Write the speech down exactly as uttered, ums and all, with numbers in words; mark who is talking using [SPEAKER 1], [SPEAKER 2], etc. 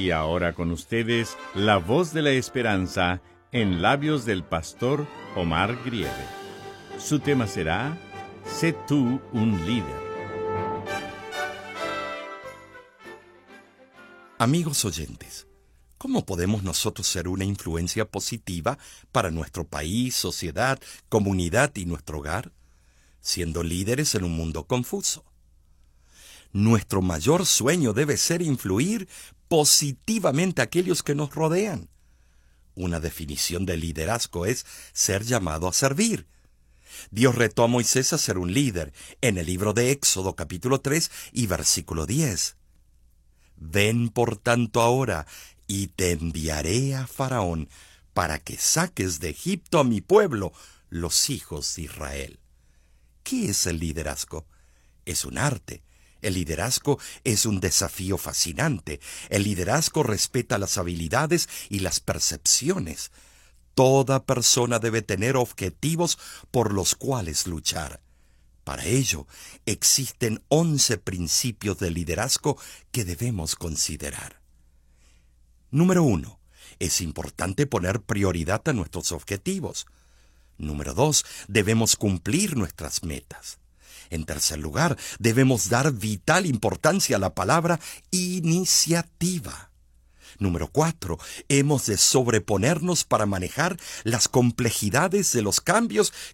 [SPEAKER 1] Y ahora con ustedes, la voz de la esperanza en labios del pastor Omar Grieve. Su tema será, Sé tú un líder.
[SPEAKER 2] Amigos oyentes, ¿cómo podemos nosotros ser una influencia positiva para nuestro país, sociedad, comunidad y nuestro hogar, siendo líderes en un mundo confuso? Nuestro mayor sueño debe ser influir positivamente a aquellos que nos rodean. Una definición de liderazgo es ser llamado a servir. Dios retó a Moisés a ser un líder en el libro de Éxodo capítulo tres y versículo diez. Ven por tanto ahora, y te enviaré a Faraón, para que saques de Egipto a mi pueblo, los hijos de Israel. ¿Qué es el liderazgo? Es un arte. El liderazgo es un desafío fascinante. El liderazgo respeta las habilidades y las percepciones. Toda persona debe tener objetivos por los cuales luchar. Para ello, existen once principios de liderazgo que debemos considerar. Número uno. Es importante poner prioridad a nuestros objetivos. Número dos. Debemos cumplir nuestras metas. En tercer lugar, debemos dar vital importancia a la palabra iniciativa. Número cuatro. Hemos de sobreponernos para manejar las complejidades de los cambios